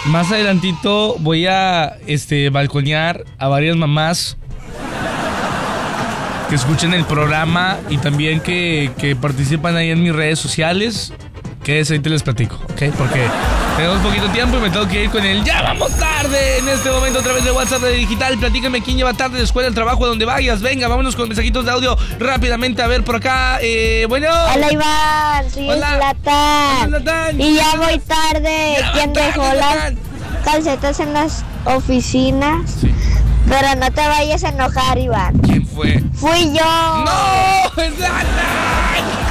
Más adelantito voy a balconear a varias mamás que escuchen el programa y también que participan ahí en mis redes sociales. Que es, ahorita les platico, ¿ok? Porque tenemos poquito tiempo y me tengo que ir con el ¡Ya vamos tarde! En este momento a través de WhatsApp de Digital. Platícame quién lleva tarde de escuela, al trabajo, a donde vayas. Venga, vámonos con mensajitos de audio rápidamente. A ver, por acá, bueno. Hola, Iván, soy Zlatan. Y ya voy tarde. ¿Quién dejó las calcetas en las oficinas? Sí. Pero no te vayas a enojar, Iván. ¿Quién fue? ¡Fui yo! ¡No! ¡Zlatan!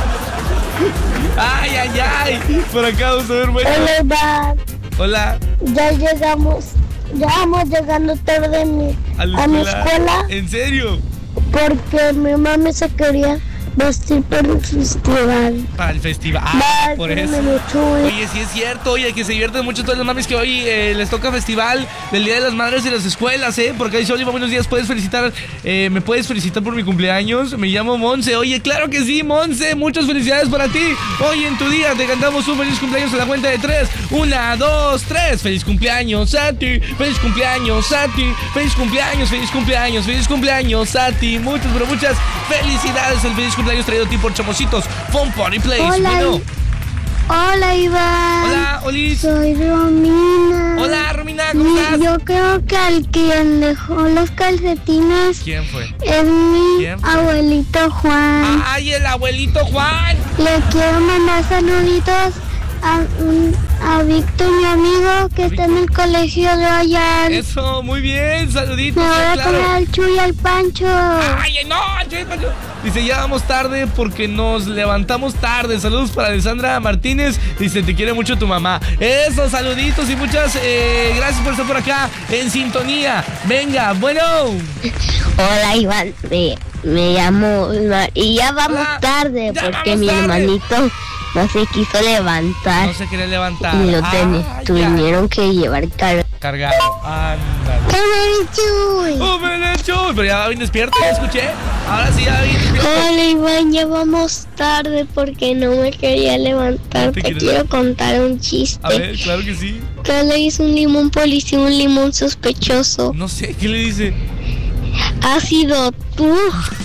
¡Ay, ay, ay! Por acá vamos a ver, bueno. Hola, Iván. Hola. Ya vamos llegando tarde a mi escuela. ¿En serio? Porque mi mami se quería vestir para el festival. Para el festival. Bye, por eso. Oye, sí es cierto. Oye, que se divierten mucho todas las mamis que hoy les toca festival del Día de las Madres de las escuelas, Porque dice, oye, buenos días, ¿puedes felicitar? ¿Me puedes felicitar por mi cumpleaños? Me llamo Monse. Oye, claro que sí, Monse. Muchas felicidades para ti. Hoy en tu día te cantamos un feliz cumpleaños a la cuenta de 3. 1, 2, 3. Feliz cumpleaños a ti. Feliz cumpleaños a ti. Feliz cumpleaños, feliz cumpleaños, feliz cumpleaños a ti. Muchas, pero muchas felicidades. El feliz cumpleaños traído a ti por Chamositos Fun Party Place. Hola, Bueno. Hola, Iván. Hola, Olis. Soy Romina. Hola, Romina, ¿cómo estás? Yo creo que al quien dejó los calcetines ¿Quién fue? es mi ¿Quién fue? abuelito Juan. ¡Ay, el abuelito Juan! Le quiero mandar saluditos a Víctor, mi amigo, que está en el colegio Royal. Eso, muy bien, saluditos. Me voy a claro. comer al Chuy y al Pancho. ¡Ay, no! Dice, ya vamos tarde porque nos levantamos tarde. Saludos para Alessandra Martínez. Dice, te quiere mucho tu mamá. Eso, saluditos y muchas gracias por estar por acá en sintonía. Venga, bueno. Hola, Iván. Me llamo y ya vamos tarde ya porque vamos mi tarde. hermanito no se quiso levantar. No se quiere levantar. Y lo tuvieron que llevar cargado. Ándale. Pero ya va bien despierto, ya escuché. Ahora sí, ya va bien despierto. Hola, Iván, ya vamos tarde porque no me quería levantar. ¿No te Te quieres quiero contar un chiste. A ver, claro que sí. ¿Qué le hizo un limón policía a un limón sospechoso? No sé, ¿qué le dice? Ha sido tú.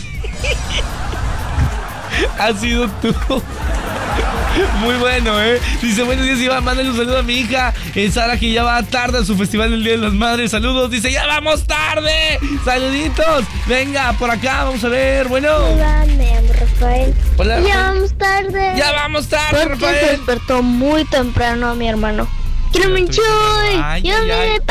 Has sido tú. Muy bueno, Dice, buenos días, Iván, mándale un saludo a mi hija Sara, que ya va tarde a su festival del Día de las Madres. Saludos, dice, ya vamos tarde. Saluditos. Venga, por acá, vamos a ver, bueno. Iván, me llamo Rafael. Hola, Ya vamos tarde. ya vamos tarde, Porque se Rafael. despertó muy temprano mi hermano. ¡Quiero Ya mi estuviste Chuy! Ay, ¡Yo ay, ay. me